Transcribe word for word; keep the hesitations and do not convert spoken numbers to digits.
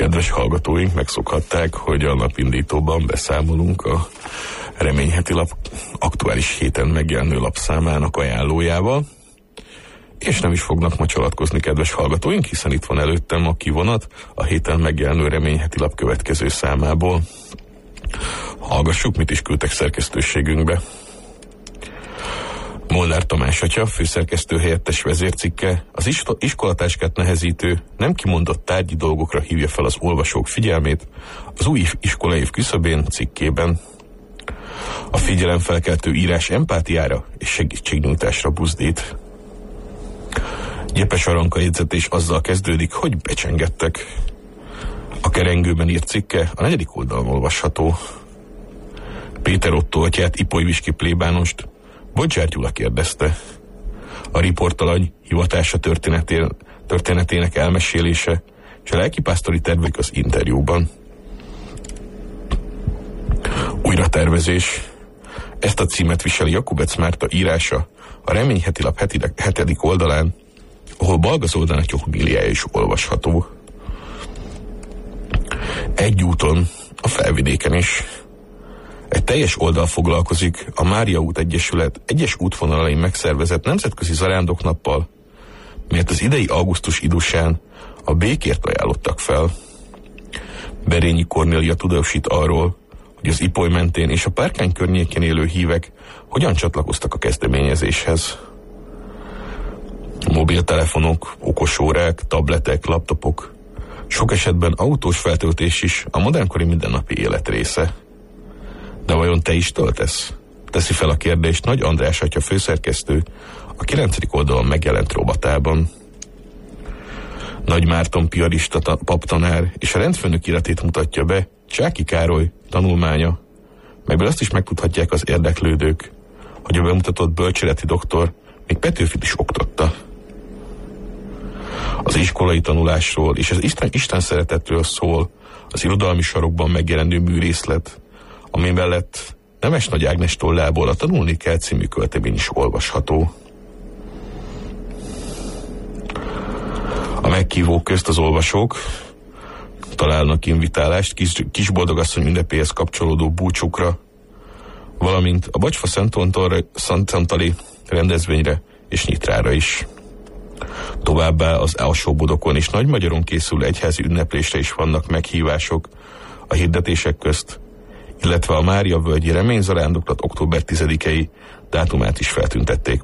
Kedves hallgatóink, megszokhatták, hogy a napindítóban beszámolunk a Remény heti lap aktuális héten megjelenő lapszámának ajánlójával, és nem is fognak ma csalatkozni, kedves hallgatóink, hiszen itt van előttem a kivonat a héten megjelenő Remény heti lap következő számából. Hallgassuk, mit is küldtek szerkesztőségünkbe. Molnár Tamás atya, főszerkesztő helyettes vezércikke az iskolatáskát nehezítő, nem kimondott tárgyi dolgokra hívja fel az olvasók figyelmét az új iskolaév küszöbén cikkében. A figyelemfelkeltő írás empátiára és segítségnyújtásra buzdít. Gyepes Aranka jegyzetés azzal kezdődik, hogy becsengettek. A Kerengőben írt cikke a negyedik oldalon olvasható. Péter Otto atyát, Ipoly Viski plébánost Bodzsár Gyula kérdezte. A riportalany hivatása történetének elmesélése és a lelkipásztori tervek az interjúban. Újratervezés. Ezt a címet viseli Jakubec Márta írása a Remény heti lap hetedik oldalán, ahol Balga Zoltán atya homíliája is olvasható. Egy úton, a Felvidéken is. Egy teljes oldal foglalkozik a Mária út Egyesület egyes útvonalain megszervezett nemzetközi zarándoknappal, melyet az idei augusztus idusán a békért ajánlottak fel. Berényi Kornélia tudósít arról, hogy az Ipoly mentén és a Párkány környékén élő hívek hogyan csatlakoztak a kezdeményezéshez. Mobiltelefonok, okosórák, tabletek, laptopok, sok esetben autós feltöltés is a modernkori mindennapi élet része. De vajon te is töltesz? Teszi fel a kérdést Nagy András atya főszerkesztő a kilencedik oldalon megjelent rovatában. Nagy Márton piarista ta- paptanár és a rendfőnök iratét mutatja be Csáky Károly tanulmánya, melyből azt is megtudhatják az érdeklődők, hogy a bemutatott bölcséleti doktor még Petőfit is oktatta. Az iskolai tanulásról és az Isten, Isten szeretetről szól az irodalmi sarokban megjelenő műrészlet, ami mellett Nemes Nagy Ágnes tollából a Tanulni kell című költemény is olvasható. A meghívók közt az olvasók találnak invitálást Kis, Kisboldogasszony ünnepéhez kapcsolódó búcsukra, valamint a Bagyfa Szentantali rendezvényre és nyitrára is. Továbbá az Alsó-Bodokon és Nagymagyaron készül egyházi ünneplésre is vannak meghívások a hirdetések közt, illetve a Mária völgyi reményzarándoklat október tizedikei dátumát is feltüntették